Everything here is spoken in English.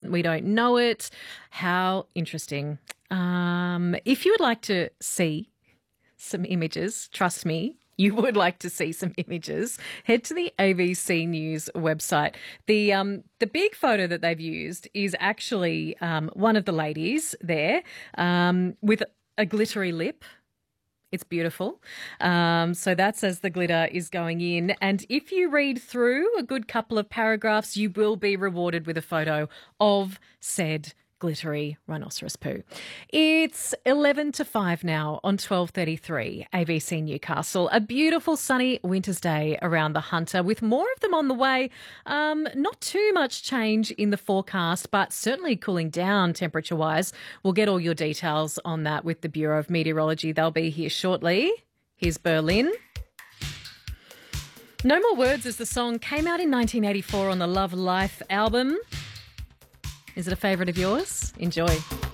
We don't know it. How interesting. If you would like to see some images, trust me, you would like to see some images, head to the ABC News website. The big photo that they've used is actually one of the ladies there with a glittery lip. It's beautiful. So that's as the glitter is going in. And if you read through a good couple of paragraphs, you will be rewarded with a photo of said glittery rhinoceros poo. It's 11 to 5 now on 12:33 ABC Newcastle. A beautiful sunny winter's day around the Hunter with more of them on the way. Not too much change in the forecast, but certainly cooling down temperature-wise. We'll get all your details on that with the Bureau of Meteorology. They'll be here shortly. Here's Berlin. No More Words as the song came out in 1984 on the Love Life album. Is it a favourite of yours? Enjoy.